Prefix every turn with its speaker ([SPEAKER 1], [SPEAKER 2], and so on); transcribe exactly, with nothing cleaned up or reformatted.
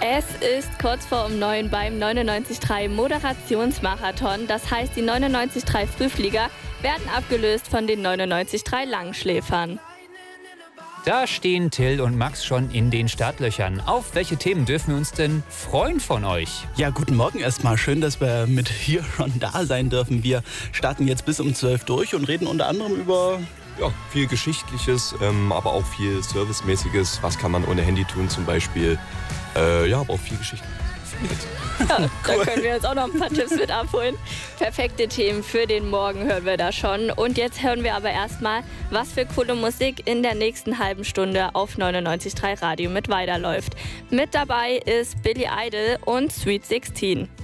[SPEAKER 1] Es ist kurz vor um neun beim neunundneunzig Komma drei Moderationsmarathon. Das heißt, die neunundneunzig Komma drei Frühflieger werden abgelöst von den neunundneunzig Komma drei Langschläfern.
[SPEAKER 2] Da stehen Till und Max schon in den Startlöchern. Auf welche Themen dürfen wir uns denn freuen von euch?
[SPEAKER 3] Ja, guten Morgen erstmal. Schön, dass wir mit hier schon da sein dürfen. Wir starten jetzt bis um zwölf durch und reden unter anderem über...
[SPEAKER 4] Ja, viel Geschichtliches, ähm, aber auch viel Servicemäßiges. Was kann man ohne Handy tun zum Beispiel? Äh, ja, aber auch viel Geschichte.
[SPEAKER 1] Ja, da können wir uns auch noch ein paar Tipps mit abholen. Perfekte Themen für den Morgen hören wir da schon. Und jetzt hören wir aber erstmal, was für coole Musik in der nächsten halben Stunde auf neunundneunzig Komma drei Radio mit weiterläuft. Mit dabei ist Billy Idol und Sweet sechzehn.